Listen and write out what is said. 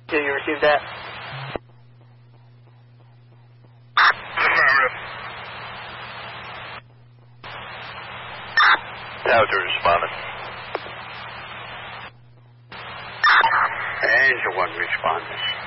Do you receive that? Tower 2 responding. Angel 1 responding.